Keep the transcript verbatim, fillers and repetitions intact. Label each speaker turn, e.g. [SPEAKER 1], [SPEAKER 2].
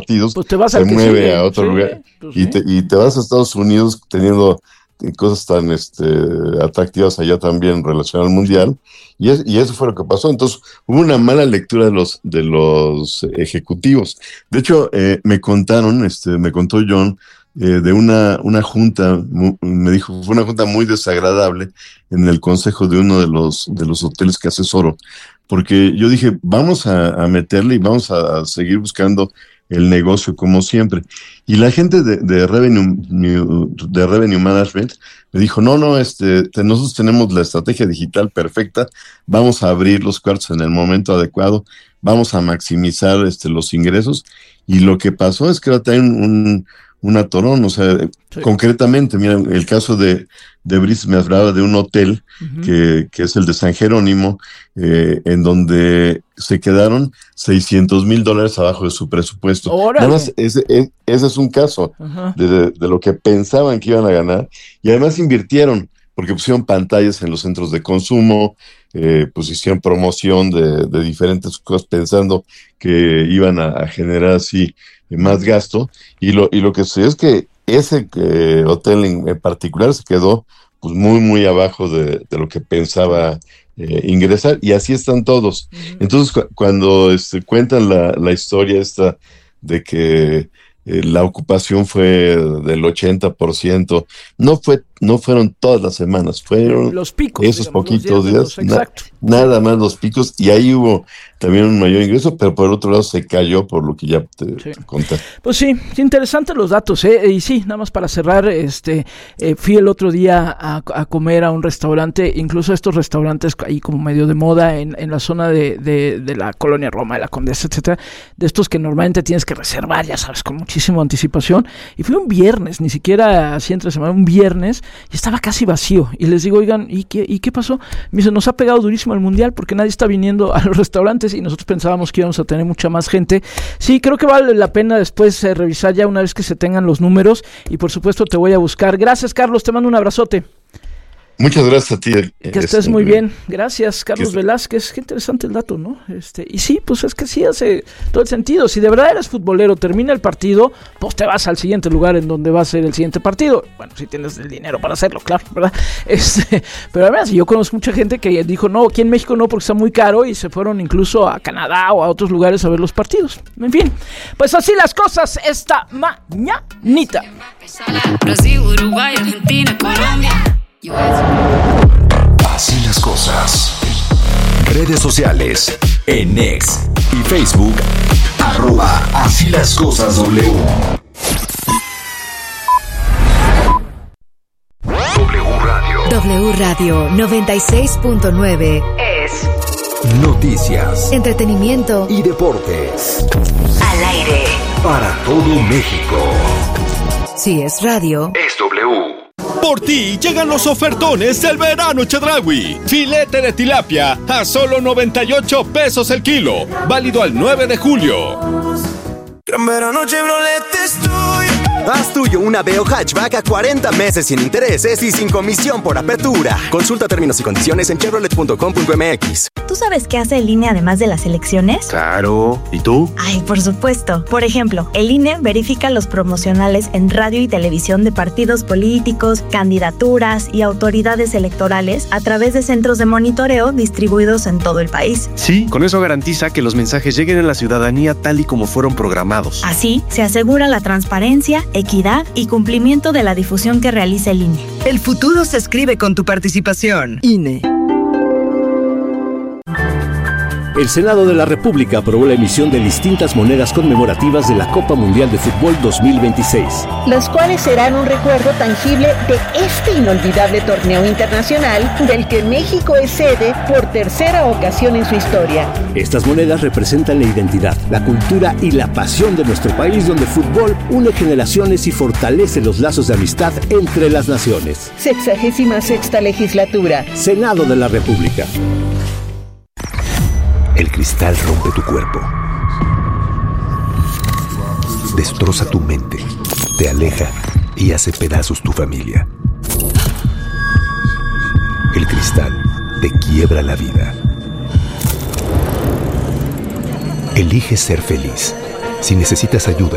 [SPEAKER 1] partidos,
[SPEAKER 2] pues te vas
[SPEAKER 1] se mueve sigue. a otro sí, lugar
[SPEAKER 2] pues
[SPEAKER 1] y,
[SPEAKER 2] sí.
[SPEAKER 1] te, y te vas a Estados Unidos teniendo cosas tan este, atractivas allá también en relación al mundial, y, es, y eso fue lo que pasó. Entonces hubo una mala lectura de los de los ejecutivos. De hecho, eh, me contaron, este, me contó John, eh, de una, una junta, me dijo, fue una junta muy desagradable en el consejo de uno de los, de los hoteles que asesoro, porque yo dije, vamos a, a meterle y vamos a, a seguir buscando el negocio como siempre. Y la gente de, de Revenue de Revenue Management me dijo, no, no, este, te, nosotros tenemos la estrategia digital perfecta, vamos a abrir los cuartos en el momento adecuado, vamos a maximizar este, los ingresos. Y lo que pasó es que ahora traen un, un atorón, o sea, sí. concretamente, mira, el caso de, de Brice me hablaba de un hotel uh-huh. que, que es el de San Jerónimo, eh, en donde se quedaron seiscientos mil dólares abajo de su presupuesto.
[SPEAKER 2] ¡Órale!
[SPEAKER 1] Nada más, ese, ese, ese es un caso uh-huh. de, de, de lo que pensaban que iban a ganar, y además invirtieron, porque pusieron pantallas en los centros de consumo, eh, pues hicieron promoción de, de diferentes cosas pensando que iban a, a generar así más gasto, y lo, y lo que sé es que ese eh, hotel en, en particular se quedó pues muy muy abajo de, de lo que pensaba eh, ingresar, y así están todos. Uh-huh. Entonces cu- cuando este, cuentan la, la historia esta de que eh, la ocupación fue del ochenta por ciento, no fue no fueron todas las semanas, fueron
[SPEAKER 2] los picos,
[SPEAKER 1] esos
[SPEAKER 2] digamos,
[SPEAKER 1] poquitos
[SPEAKER 2] días,
[SPEAKER 1] días,
[SPEAKER 2] na-
[SPEAKER 1] nada más los picos, y ahí hubo también un mayor ingreso, pero por otro lado se cayó por lo que ya te,
[SPEAKER 2] sí.
[SPEAKER 1] te conté.
[SPEAKER 2] Pues sí, interesantes los datos, ¿eh? Y sí, nada más para cerrar, este, eh, fui el otro día a, a comer a un restaurante, incluso estos restaurantes ahí como medio de moda en, en la zona de, de, de la Colonia Roma, de la Condesa, etcétera, de estos que normalmente tienes que reservar, ya sabes, con muchísima anticipación, y fui un viernes, ni siquiera así entre semana, un viernes, y estaba casi vacío, y les digo, oigan, ¿y qué, y qué pasó? Me dice, nos ha pegado durísimo el mundial porque nadie está viniendo a los restaurantes y nosotros pensábamos que íbamos a tener mucha más gente. Sí, creo que vale la pena después eh, revisar ya una vez que se tengan los números, y por supuesto te voy a buscar. Gracias, Carlos, te mando un abrazote.
[SPEAKER 1] Muchas gracias a ti.
[SPEAKER 2] Que estés este, muy bien. Gracias, Carlos Velázquez. Qué interesante el dato, ¿no? Este, y sí, pues es que sí hace todo el sentido. Si de verdad eres futbolero, termina el partido, pues te vas al siguiente lugar en donde va a ser el siguiente partido. Bueno, si tienes el dinero para hacerlo, claro, ¿verdad? Este, pero además, yo conozco mucha gente que dijo, no, aquí en México no, porque está muy caro, y se fueron incluso a Canadá o a otros lugares a ver los partidos. En fin, pues así las cosas esta mañanita.
[SPEAKER 3] Brasil, Uruguay, Argentina, Colombia.
[SPEAKER 4] Así las cosas. Redes sociales en X y Facebook, arroba Así las cosas W. W Radio.
[SPEAKER 5] W Radio noventa y seis punto nueve es
[SPEAKER 4] noticias,
[SPEAKER 5] entretenimiento
[SPEAKER 4] y deportes.
[SPEAKER 5] Al aire
[SPEAKER 4] para todo México.
[SPEAKER 5] Si es radio,
[SPEAKER 4] es W.
[SPEAKER 6] Por ti llegan los ofertones del verano Chedraui. Filete de tilapia a solo noventa y ocho pesos el kilo. Válido al nueve de julio.
[SPEAKER 7] Gran verano Chevrolet estoy.
[SPEAKER 8] Haz tuyo una Aveo hatchback a cuarenta meses sin intereses y sin comisión por apertura. Consulta términos y condiciones en chevrolet punto com punto m x.
[SPEAKER 9] ¿Tú sabes qué hace el I N E además de las elecciones?
[SPEAKER 8] Claro. ¿Y tú?
[SPEAKER 9] Ay, por supuesto. Por ejemplo, el I N E verifica los promocionales en radio y televisión de partidos políticos, candidaturas y autoridades electorales a través de centros de monitoreo distribuidos en todo el país.
[SPEAKER 10] Sí, con eso garantiza que los mensajes lleguen a la ciudadanía tal y como fueron programados.
[SPEAKER 9] Así, se asegura la transparencia, equidad y cumplimiento de la difusión que realiza el I N E.
[SPEAKER 11] El futuro se escribe con tu participación. I N E.
[SPEAKER 12] El Senado de la República aprobó la emisión de distintas monedas conmemorativas de la Copa Mundial de Fútbol dos mil veintiséis.
[SPEAKER 13] Las cuales serán un recuerdo tangible de este inolvidable torneo internacional del que México es sede por tercera ocasión en su historia.
[SPEAKER 12] Estas monedas representan la identidad, la cultura y la pasión de nuestro país, donde el fútbol une generaciones y fortalece los lazos de amistad entre las naciones.
[SPEAKER 13] Sexagésima sexta legislatura.
[SPEAKER 12] Senado de la República.
[SPEAKER 4] El cristal rompe tu cuerpo, destroza tu mente, te aleja y hace pedazos tu familia. El cristal te quiebra la vida. Elige ser feliz. Si necesitas ayuda,